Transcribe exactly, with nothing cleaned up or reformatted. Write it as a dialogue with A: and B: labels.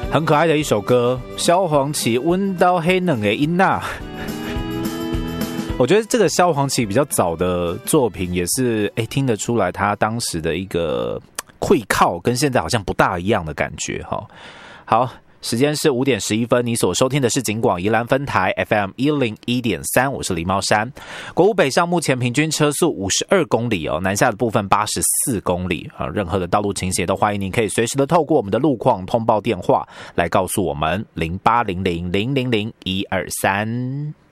A: 很可爱的一首歌，萧煌奇温到黑冷的音呐。我觉得这个萧煌奇比较早的作品也是，哎，听得出来他当时的一个会靠跟现在好像不大一样的感觉哈。好，时间是五点十一分，你所收听的是警广宜兰分台 F M 一零一点三，我是李茂山。国五北上目前平均车速五十二公里哦，南下的部分八十四公里啊。任何的道路倾斜都欢迎您可以随时的透过我们的路况通报电话来告诉我们零八零零零零零一二三。